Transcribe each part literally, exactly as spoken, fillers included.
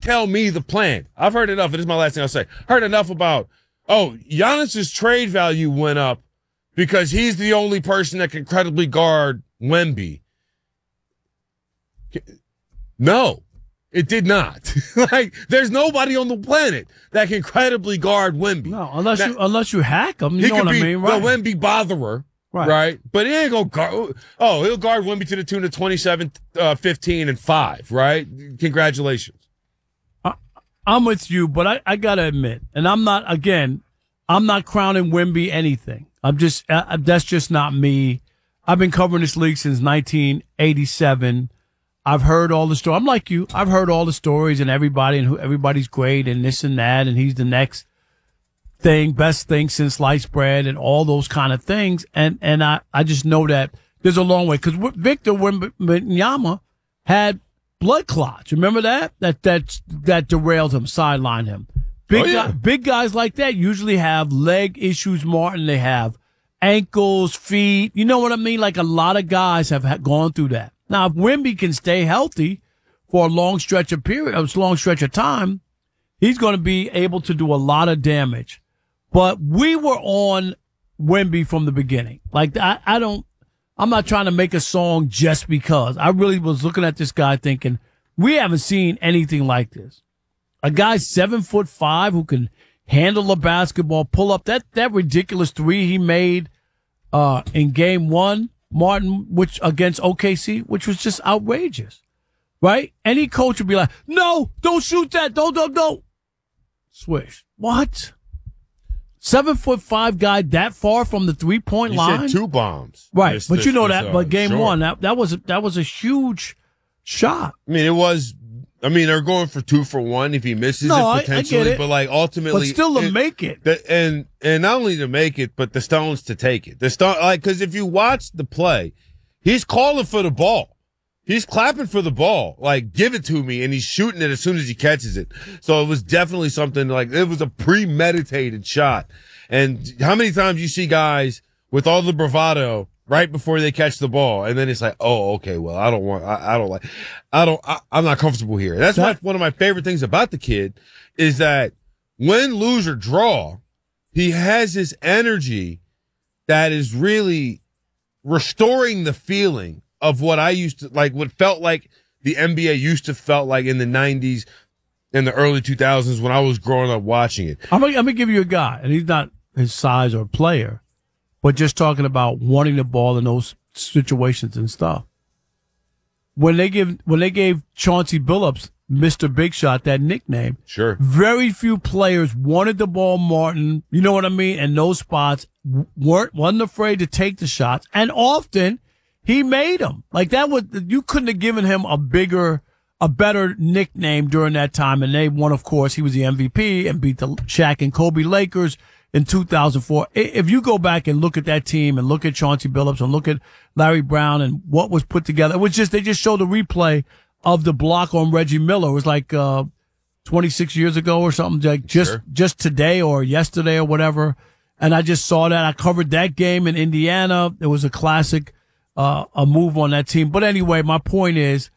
tell me the plan. I've heard enough. This is my last thing I'll say. Heard enough about, oh, Giannis's trade value went up because he's the only person that can credibly guard Wemby. No, it did not. Like, there's nobody on the planet that can credibly guard Wemby. No, unless now, you unless you hack him. You know what I mean, right? The Wemby botherer. Right. right, but he ain't gonna guard. Oh, he'll guard Wemby to the tune of twenty-seven, uh, fifteen, and five. Right? Congratulations. I, I'm with you, but I, I gotta admit, and I'm not. Again, I'm not crowning Wemby anything. I'm just. Uh, that's just not me. I've been covering this league since nineteen eighty-seven. I've heard all the stories. I'm like you. I've heard all the stories and everybody and who everybody's great and this and that and he's the next thing, best thing since sliced bread and all those kind of things. And, and I, I just know that there's a long way because Victor Wembanyama had blood clots. Remember that? That, that, that derailed him, sidelined him. Big, oh, yeah. guy, big guys like that usually have leg issues, Martin. They have ankles, feet. You know what I mean? Like a lot of guys have gone through that. Now, if Wemby can stay healthy for a long stretch of period, a long stretch of time, he's going to be able to do a lot of damage. But we were on Wemby from the beginning. Like, I, I don't, I'm not trying to make a song just because. I really was looking at this guy thinking, we haven't seen anything like this. A guy seven foot five who can handle a basketball, pull up that, that ridiculous three he made, uh, in game one, Martin, which against O K C, which was just outrageous, right? Any coach would be like, no, don't shoot that. Don't, don't, don't. Swish. What? Seven foot five guy that far from the three point you line. Said two bombs, right? this, but this, you know this, that. Uh, but game sure. one, that that was a, that was a huge shot. I mean, it was. I mean, they're going for two for one if he misses no, it potentially, I, I get it. but like ultimately, but still to it, make it, the, and and not only to make it, but the Stones to take it. The Stone, like, because if you watch the play, he's calling for the ball. He's clapping for the ball, like, give it to me, and he's shooting it as soon as he catches it. So it was definitely something like, it was a premeditated shot. And how many times you see guys with all the bravado right before they catch the ball, and then it's like, oh, okay, well, I don't want, I, I don't like, I don't, I, I'm not comfortable here. That's that, my, one of my favorite things about the kid is that win, lose, or draw, he has this energy that is really restoring the feeling of what I used to like, what felt like the N B A used to felt like in the nineties and the early two thousands when I was growing up watching it. I'm gonna, I'm gonna give you a guy, and he's not his size or player, but just talking about wanting the ball in those situations and stuff. When they give, when they gave Chauncey Billups Mister Big Shot that nickname, sure, very few players wanted the ball, Martin. You know what I mean? And those spots weren't wasn't afraid to take the shots, and often. He made them. Like that was, you couldn't have given him a bigger, a better nickname during that time. And they won, of course, he was the M V P and beat the Shaq and Kobe Lakers in two thousand four. If you go back and look at that team and look at Chauncey Billups and look at Larry Brown and what was put together, it was just, they just showed a replay of the block on Reggie Miller. It was like, uh, twenty-six years ago or something, like just, sure. just today or yesterday or whatever. And I just saw that. I covered that game in Indiana. It was a classic. Uh, a move on that team. But anyway, my point is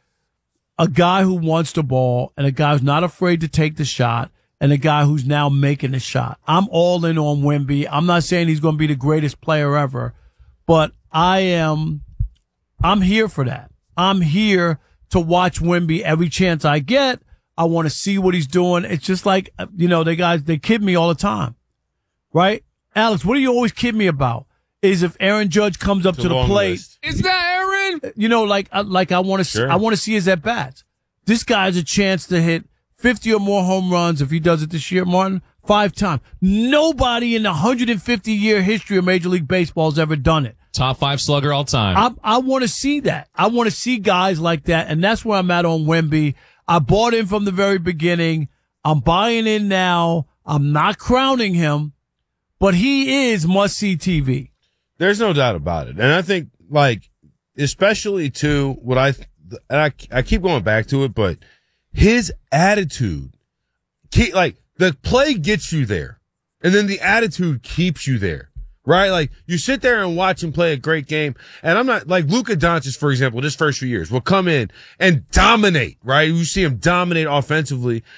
a guy who wants the ball and a guy who's not afraid to take the shot and a guy who's now making the shot. I'm all in on Wemby. I'm not saying he's going to be the greatest player ever, but I am, I'm here for that. I'm here to watch Wemby every chance I get. I want to see what he's doing. It's just like, you know, they guys, they kid me all the time, right? Alex, what do you always kid me about? Is if Aaron Judge comes up it's to the plate. List. Is that Aaron? You know, like, like I want to, sure. I want to see his at bats. This guy has a chance to hit fifty or more home runs if he does it this year, Martin. Five times. Nobody in the one hundred fifty year history of Major League Baseball has ever done it. Top five slugger all time. I, I want to see that. I want to see guys like that, and that's where I'm at on Wemby. I bought in from the very beginning. I'm buying in now. I'm not crowning him, but he is must-see T V. There's no doubt about it. And I think, like, especially to what I, and I, I keep going back to it, but his attitude, keep, like, the play gets you there. And then the attitude keeps you there, right? Like, you sit there and watch him play a great game. And I'm not, like, Luka Doncic, for example, this first few years will come in and dominate, right? You see him dominate offensively.